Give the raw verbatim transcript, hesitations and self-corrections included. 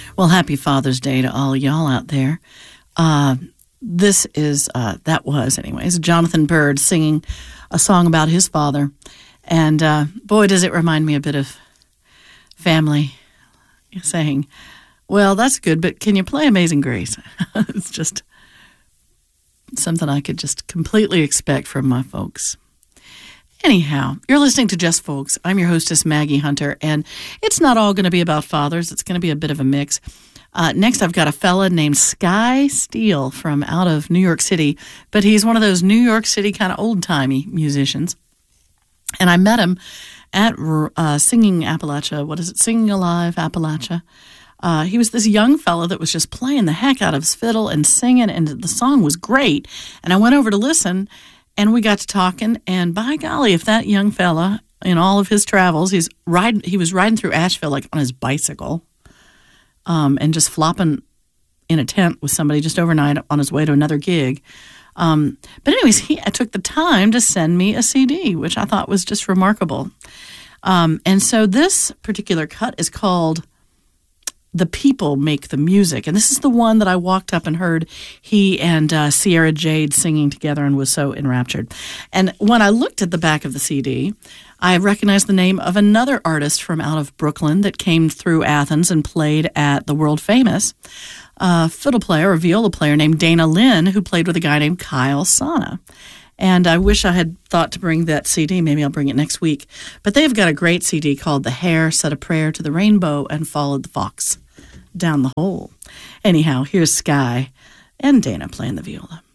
Well, happy Father's Day to all y'all out there. Uh, this is, uh, that was anyways, Jonathan Byrd singing a song about his father. And uh, boy, does it remind me a bit of family saying, well, that's good, but can you play Amazing Grace? It's just something I could just completely expect from my folks. Anyhow, you're listening to Just Folks. I'm your hostess, Maggie Hunter, and it's not all going to be about fathers. It's going to be a bit of a mix. Uh, next, I've got a fella named Sky Steele from out of New York City, but he's one of those New York City kind of old-timey musicians. And I met him at uh, Singing Appalachia. What is it? Singing Alive Appalachia. Uh, he was this young fella that was just playing the heck out of his fiddle and singing, and the song was great. And I went over to listen, and we got to talking, and by golly, if that young fella, in all of his travels, he's riding, he was riding through Asheville like on his bicycle, um, and just flopping in a tent with somebody just overnight on his way to another gig. Um, but anyways, he took the time to send me a C D, which I thought was just remarkable. Um, and so this particular cut is called The People Make the Music. And this is the one that I walked up and heard he and uh, Sierra Jade singing together and was so enraptured. And when I looked at the back of the C D, I recognized the name of another artist from out of Brooklyn that came through Athens and played at the world famous uh, fiddle player or viola player named Dana Lynn, who played with a guy named Kyle Sana. And I wish I had thought to bring that C D. Maybe I'll bring it next week. But they've got a great C D called The Hare Said a Prayer to the Rainbow and Followed the Fox Down the Hole. Anyhow, here's Sky and Dana playing the viola.